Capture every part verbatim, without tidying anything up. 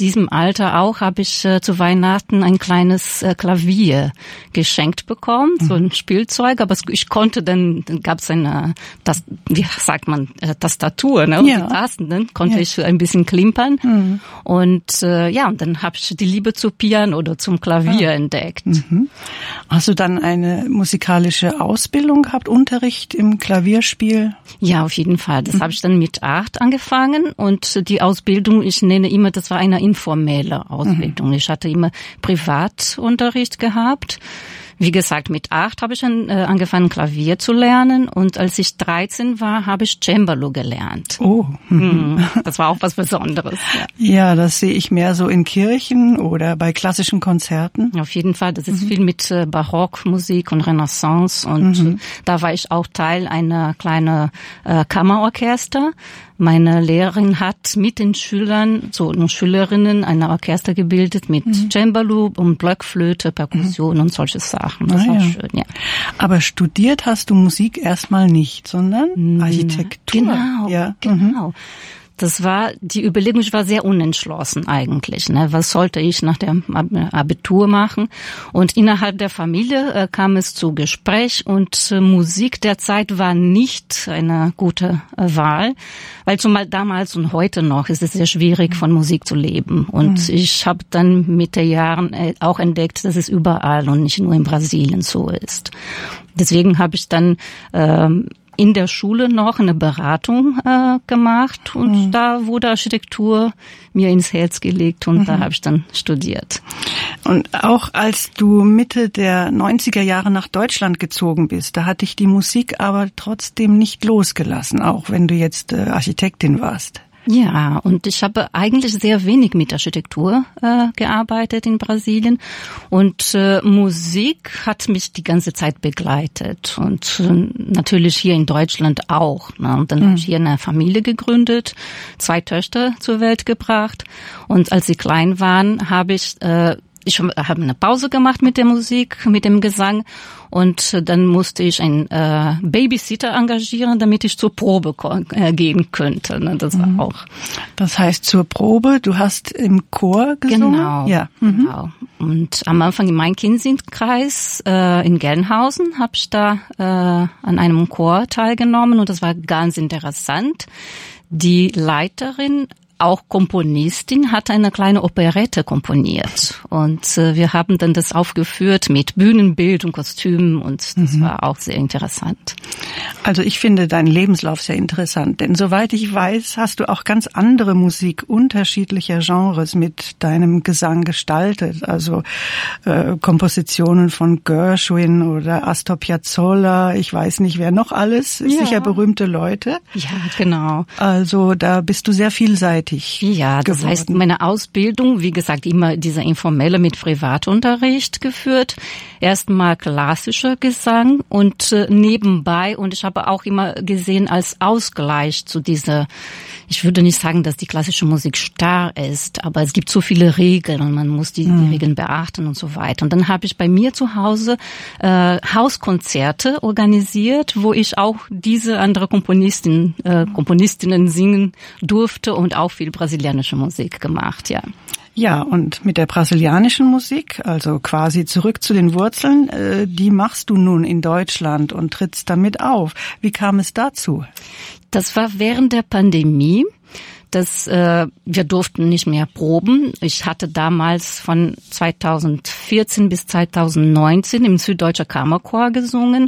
diesem Alter auch habe ich äh, zu Weihnachten ein kleines äh, Klavier geschenkt bekommen, mhm. so ein Spielzeug, aber ich konnte dann, dann gab es eine, das, wie sagt man, äh, Tastatur, ne? Und ja. die Tasten, dann konnte ja. ich ein bisschen klimpern mhm. und äh, ja, und dann habe ich die Liebe zu Piano oder zum Klavier ah. entdeckt. Mhm. Hast du dann eine musikalische Ausbildung gehabt, Unterricht im Klavierspiel? Ja, auf jeden Fall. Das mhm. habe ich dann mit acht angefangen und die Ausbildung, ich nenne immer, das war eine informelle Ausbildung. Mhm. Ich hatte immer Privatunterricht gehabt. Wie gesagt, mit acht habe ich dann, äh, angefangen, Klavier zu lernen und als ich dreizehn war, habe ich Cembalo gelernt. Oh. Mhm. Das war auch was Besonderes. Ja. ja, das sehe ich mehr so in Kirchen oder bei klassischen Konzerten. Auf jeden Fall, das ist mhm. viel mit äh, Barockmusik und Renaissance und mhm. äh, da war ich auch Teil einer kleinen äh, Kammerorchester. Meine Lehrerin hat mit den Schülern, so und Schülerinnen, ein Orchester gebildet mit mhm. Cembalo und Blockflöte, Perkussion mhm. und solche Sachen. Das ah, war ja. schön, ja. Aber studiert hast du Musik erstmal nicht, sondern Architektur. Genau, ja. genau. Mhm. Das war die Überlegung, ich war sehr unentschlossen eigentlich. Ne? Was sollte ich nach dem Abitur machen? Und innerhalb der Familie äh, kam es zu Gespräch und äh, Musik derzeit war nicht eine gute äh, Wahl, weil zumal damals und heute noch ist es sehr schwierig, von Musik zu leben. Und mhm. ich habe dann mit den Jahren äh, auch entdeckt, dass es überall und nicht nur in Brasilien so ist. Deswegen habe ich dann ähm, in der Schule noch eine Beratung äh, gemacht und mhm. da wurde Architektur mir ins Herz gelegt und mhm. da habe ich dann studiert. Und auch als du Mitte der neunziger Jahre nach Deutschland gezogen bist, da hat dich die Musik aber trotzdem nicht losgelassen, auch wenn du jetzt äh, Architektin warst. Ja, und ich habe eigentlich sehr wenig mit Architektur äh, gearbeitet in Brasilien und äh, Musik hat mich die ganze Zeit begleitet und äh, natürlich hier in Deutschland auch. Ne? Und dann mhm. habe ich hier eine Familie gegründet, zwei Töchter zur Welt gebracht und als sie klein waren, habe ich äh, Ich habe eine Pause gemacht mit der Musik, mit dem Gesang und dann musste ich einen äh, Babysitter engagieren, damit ich zur Probe äh, gehen könnte. Ne? Das war mhm. auch. Das heißt zur Probe, du hast im Chor gesungen? Genau, ja. Mhm. genau. Und am Anfang im Main-Kinzig-Kreis äh, in Gelnhausen habe ich da äh, an einem Chor teilgenommen und das war ganz interessant. Die Leiterin, auch Komponistin, hat eine kleine Operette komponiert und äh, wir haben dann das aufgeführt mit Bühnenbild und Kostümen und das mhm. war auch sehr interessant. Also ich finde deinen Lebenslauf sehr interessant, denn soweit ich weiß, hast du auch ganz andere Musik unterschiedlicher Genres mit deinem Gesang gestaltet, also äh, Kompositionen von Gershwin oder Astor Piazzolla, ich weiß nicht wer noch alles, ja. sicher berühmte Leute. Ja, genau. Also da bist du sehr vielseitig. Ja, das geworden. heißt, meine Ausbildung, wie gesagt, immer dieser informelle mit Privatunterricht geführt. Erstmal klassischer Gesang und äh, nebenbei, und ich habe auch immer gesehen als Ausgleich zu dieser, ich würde nicht sagen, dass die klassische Musik starr ist, aber es gibt so viele Regeln und man muss die, mhm. die Regeln beachten und so weiter. Und dann habe ich bei mir zu Hause äh, Hauskonzerte organisiert, wo ich auch diese andere Komponistin, äh, Komponistinnen singen durfte und auch viel brasilianische Musik gemacht, ja. Ja, und mit der brasilianischen Musik, also quasi zurück zu den Wurzeln, äh, die machst du nun in Deutschland und trittst damit auf. Wie kam es dazu? Das war während der Pandemie. Das, äh, wir durften nicht mehr proben. Ich hatte damals von zweitausendvierzehn bis zweitausendneunzehn im Süddeutscher Kammerchor gesungen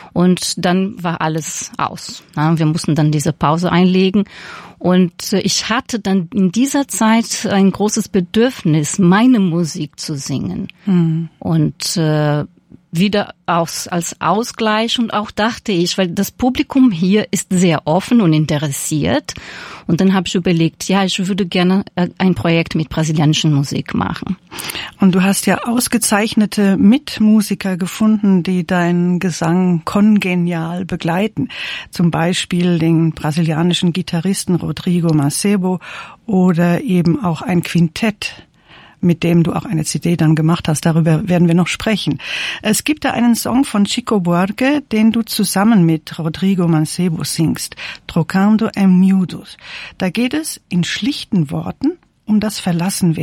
und dann war alles aus. Ja, wir mussten dann diese Pause einlegen und ich hatte dann in dieser Zeit ein großes Bedürfnis, meine Musik zu singen. Hm. Und äh, wieder aus, als Ausgleich und auch dachte ich, weil das Publikum hier ist sehr offen und interessiert und dann habe ich überlegt, ja, ich würde gerne ein Projekt mit brasilianischer Musik machen. Und du hast ja ausgezeichnete Mitmusiker gefunden, die deinen Gesang kongenial begleiten. Zum Beispiel den brasilianischen Gitarristen Rodrigo Mancebo oder eben auch ein Quintett, mit dem du auch eine C D dann gemacht hast. Darüber werden wir noch sprechen. Es gibt da einen Song von Chico Buarque, den du zusammen mit Rodrigo Mancebo singst, Trocando em Miúdos. Da geht es in schlichten Worten um das Verlassenwerden